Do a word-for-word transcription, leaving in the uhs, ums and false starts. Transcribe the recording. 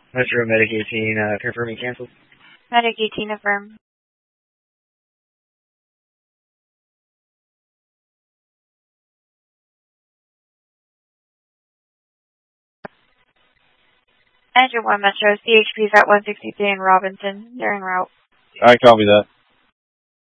Metro Medic eighteen, uh, confirming canceled. Medic eighteen, affirm. Engine one Metro, C H P is at one sixty-three in Robinson. They're en route. I copy that.